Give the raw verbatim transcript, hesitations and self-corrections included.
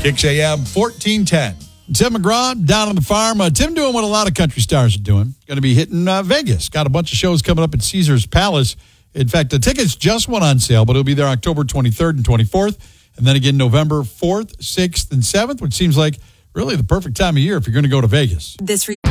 Kicks A M fourteen ten. Tim McGraw down on the farm. Uh, Tim doing what a lot of country stars are doing. Going to be hitting uh, Vegas. Got a bunch of shows coming up at Caesars Palace. In fact, the tickets just went on sale, but it'll be there October twenty-third and twenty-fourth. And then again, November fourth, sixth, and seventh, which seems like really the perfect time of year if you're going to go to Vegas. This